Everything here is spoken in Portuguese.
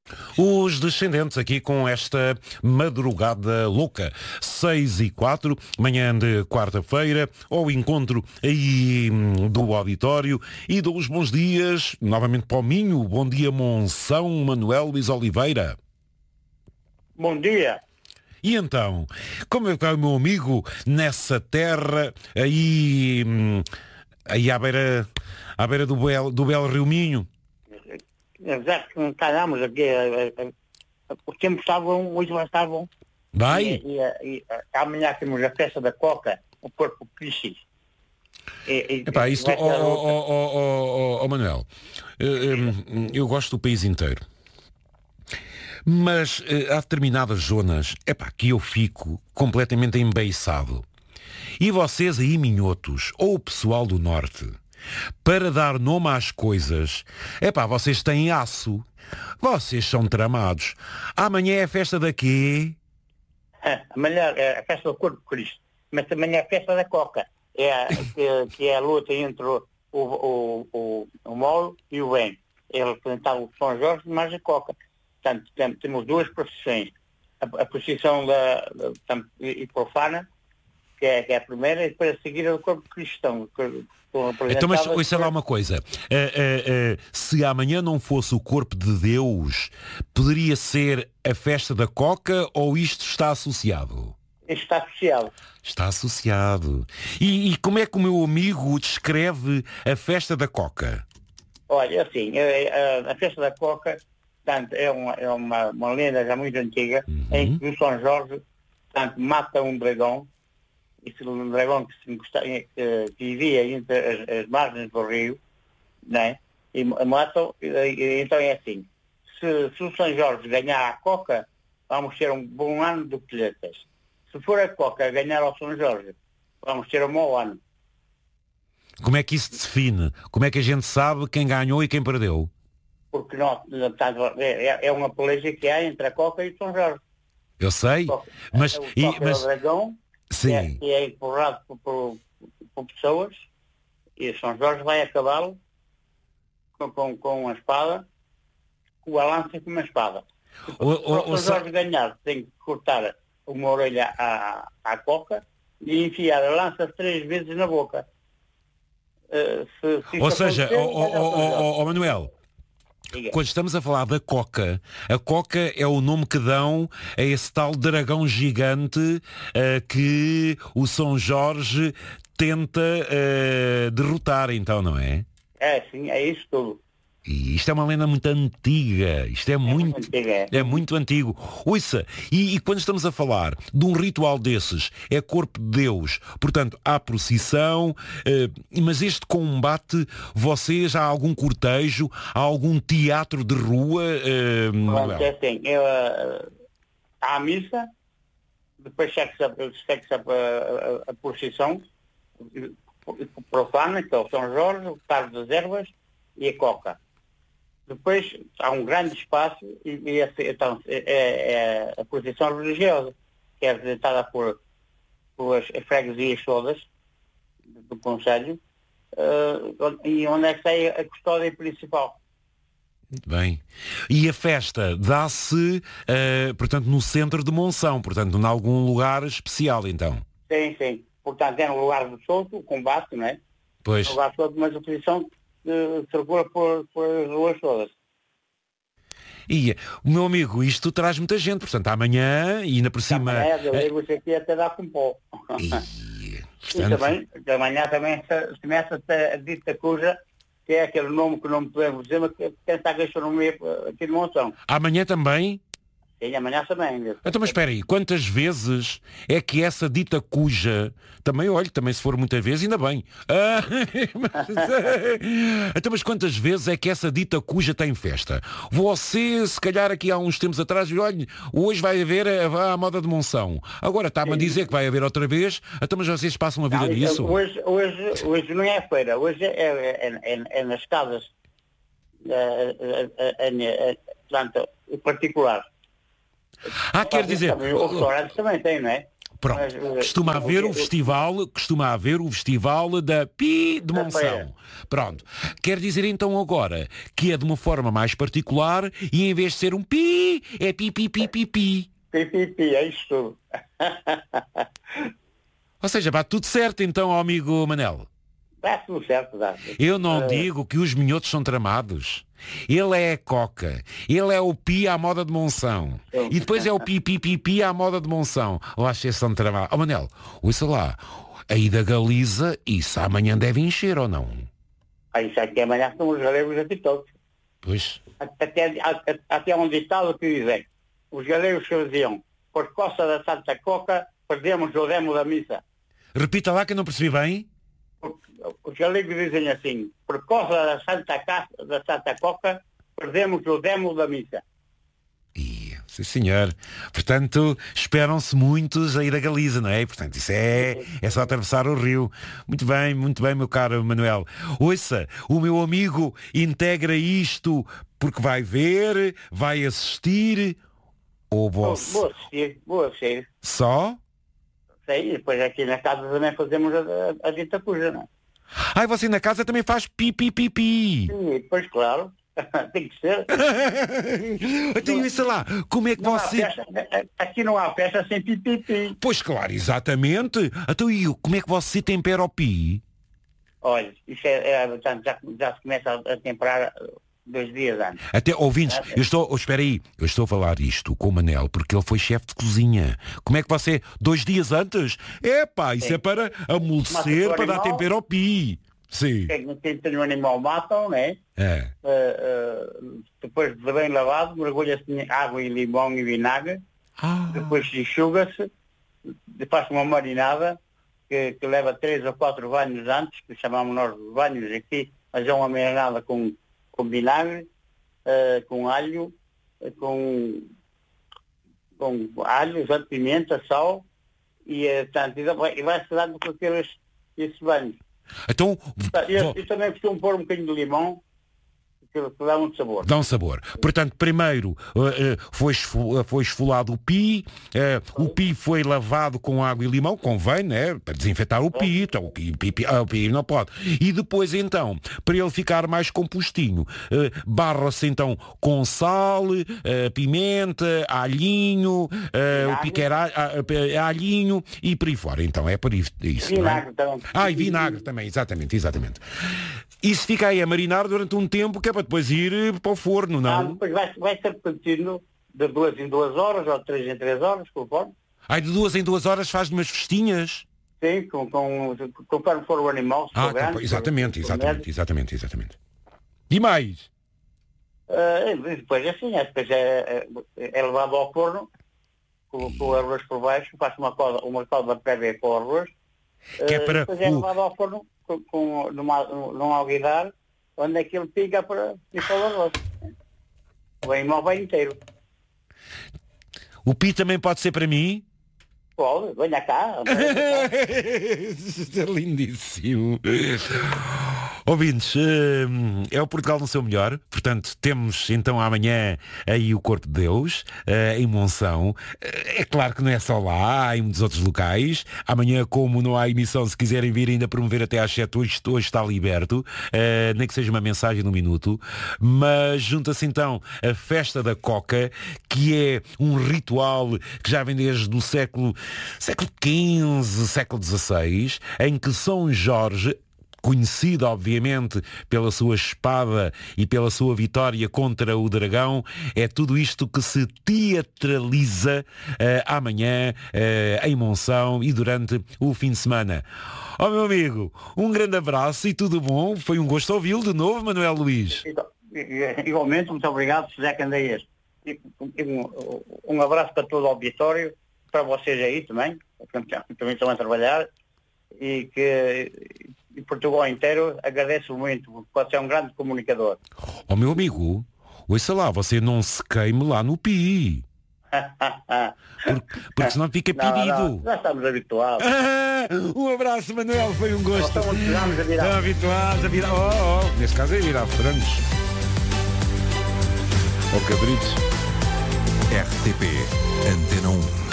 Os descendentes aqui com esta madrugada louca. 6:04, manhã de quarta-feira, ao encontro aí do auditório, e dou os bons dias novamente para o Minho. Bom dia, Monção, Manuel Luís Oliveira. Bom dia. E então, como é que está o meu amigo nessa terra aí à beira do belo Rio Minho? Exato, que calhamos aqui. Os tempos estavam, hoje já estavam. Vai? E amanhã temos a festa da Coca, o Corpo Cristo. Epá, isto, Manuel, eu gosto do país inteiro. Mas há determinadas zonas, que eu fico completamente embeiçado. E vocês aí, minhotos, ou o pessoal do Norte, para dar nome às coisas, vocês têm aço. Vocês são tramados. Amanhã é a festa da quê? Amanhã é a festa do Corpo Cristo, mas também é a festa da Coca. Que é a luta entre o mal e o bem. É representar o São Jorge mais a Coca. Portanto, temos duas procissões. A procissão e profana, que é a primeira, e depois a seguir o corpo cristão. Então, mas ouça lá uma coisa. Se amanhã não fosse o corpo de Deus, poderia ser a festa da Coca, ou isto está associado? Isto está associado. Está associado. E como é que o meu amigo descreve a festa da Coca? Olha, assim, a festa da Coca, portanto, é uma lenda já muito antiga, em que o São Jorge, portanto, mata um dragão, um dragão que vivia entre as margens do rio, né? E matam, então é assim, se o São Jorge ganhar a Coca, vamos ter um bom ano de colheitas. Se for a Coca a ganhar ao São Jorge, vamos ter um mau ano. Como é que isso se define? Como é que a gente sabe quem ganhou e quem perdeu? Porque não, portanto, é uma peleja que há entre a Coca e o São Jorge. Eu sei, mas... O dragão, sim. que é empurrado por pessoas, e o São Jorge vai a cavalo com a espada, com a lança e com uma espada. O São Jorge ganhar, tem que cortar uma orelha à Coca e enfiar a lança 3 vezes na boca. Ou seja, Manuel, quando estamos a falar da Coca, a Coca é o nome que dão a esse tal dragão gigante que o São Jorge tenta derrotar, então, não é? É, sim, é isso tudo. E isto é uma lenda muito antiga, isto é muito antigo. Ouça, e quando estamos a falar de um ritual desses, é corpo de Deus, portanto, há procissão, mas este combate, vocês, há algum cortejo, há algum teatro de rua? Há a missa, depois segue-se a procissão profana, que é o São Jorge, o Carlos das Ervas e a Coca. Depois há um grande espaço então, é a procissão religiosa, que é representada por as freguesias todas do Conselho, e onde é que está a custódia principal. Muito bem. E a festa dá-se, portanto, no centro de Monção, portanto, em algum lugar especial, então? Sim. Portanto, é no lugar do solto, o combate, não é? Pois. No lugar do solto, mas a procissão circula por as ruas todas. E o meu amigo, isto traz muita gente, portanto, amanhã e ainda por cima... Eu digo isso aqui até dá com pó. E também, amanhã também começa a dita cuja, que é aquele nome que não me podemos dizer, mas que quem está a gastronomia aqui de Monção. Amanhã também? Sim, amanhã também. Então, mas espera aí, quantas vezes é que essa dita cuja, também se for muitas vezes, ainda bem. Então, mas quantas vezes é que essa dita cuja tem festa? Você, se calhar aqui há uns tempos atrás, olha, hoje vai haver a moda de Monção. Agora está-me a dizer que vai haver outra vez, então mas vocês passam a vida nisso? Hoje não é feira, hoje é nas casas, portanto, particular. Quer dizer... O restaurante também tem, não é? Pronto, costuma haver o festival da Pi de Monção. Pronto, quer dizer então agora que é de uma forma mais particular e em vez de ser um pi, é pi, pi, pi, pi, pi. Pi, pi, pi, é isto. Ou seja, bate tudo certo então, amigo Manel. Dá tudo certo, dá. Eu não digo que os minhotos são tramados. Ele é a coca. Ele é o pi à moda de Monção. E depois é o pi, pi, pi, pi à moda de Monção. Lá se são tramados. Oh, Manel, ouça lá. Aí da Galiza, isso amanhã deve encher ou não? Isso aqui amanhã são os galegos aqui todos. Pois. Até um ditado que dizem. Os galegos que diziam, por costa da Santa Coca, perdemos o demo da missa. Repita lá que eu não percebi bem. Os galegos dizem assim, por causa da Santa Coca, perdemos o demo da missa. Sim, senhor. Portanto, esperam-se muitos aí da Galiza, não é? Portanto, isso é só atravessar o rio. Muito bem, meu caro Manuel. Ouça, o meu amigo integra isto porque vai ver, vai assistir, ou você... Vou assistir. Só? Sim, depois aqui na casa também fazemos a dita cuja, não é? Ai, você na casa também faz pi, pi, pi, pi. Sim, pois claro. Tem que ser. Então, isso lá, como é que você... Aqui não há festa sem pi, pi, pi. Pois claro, exatamente. Então, e como é que você tempera o pi? Olha, isso já se começa a temperar 2 dias antes. Até, ouvintes, espera aí, eu estou a falar isto com o Manel porque ele foi chefe de cozinha. Como é que você, 2 dias antes? Epá, isso é para amolecer, para dar tempero ao pi. Sim. Quem tem um animal matam, né? É. Depois de bem lavado, mergulha-se em água e limão e vinagre. Depois enxuga-se, faz uma marinada que leva 3 ou 4 banhos antes, que chamamos nós de banhos aqui, mas é uma marinada com vinagre, com alho, com alho, pimenta, sal e vai-se dando com esses banhos. Então, eu também costumo pôr um bocadinho de limão, que dá muito sabor. Dá um sabor. Portanto, primeiro foi esfolado o pi foi lavado com água e limão, convém, né? Para desinfetar o pi, então o pi não pode. E depois, então, para ele ficar mais compostinho, barra-se então com sal, pimenta, alhinho, o pi quer alhinho e por aí fora. Então, é por isso. Vinagre também. E vinagre também, exatamente. Isso fica aí a marinar durante um tempo que é para depois ir para o forno, não? Depois vai ser repetido de 2 em 2 horas ou de 3 em 3 horas, conforme. De 2 em 2 horas faz umas festinhas? Sim, conforme for o animal. Grande, exatamente. E mais? Depois assim, depois é levado ao forno com o arroz por baixo, faz uma calda prévia com o arroz. Depois é levado ao forno num alguidar, onde aquilo pica para o arroz. O animal vai inteiro. O pi também pode ser para mim? Pode, venha cá. Isso é lindíssimo. Ouvintes, é o Portugal no seu melhor. Portanto, temos então amanhã aí o Corpo de Deus, em Monção. É claro que não é só lá, há em muitos outros locais. Amanhã, como não há emissão, se quiserem vir ainda promover até às 7, hoje está liberto. Nem que seja uma mensagem no minuto. Mas junta-se então a Festa da Coca, que é um ritual que já vem desde o século XV, século XVI, em que São Jorge, conhecido obviamente pela sua espada e pela sua vitória contra o dragão, é tudo isto que se teatraliza amanhã em Monção e durante o fim de semana. Meu amigo, um grande abraço e tudo bom. Foi um gosto ouvi-lo de novo, Manuel Luís. Igualmente, muito obrigado, José Candeias. Um abraço para todo o auditório, para vocês aí também estão a trabalhar, e que Portugal inteiro agradece muito, porque pode ser um grande comunicador. Meu amigo, ouça lá, você não se queime lá no pi. Porque senão fica pedido. Já estamos habituados. Um abraço, Manuel, foi um gosto. Estamos habituados a virar. Neste caso é virar frangos. Cabritos. RTP Antena 1.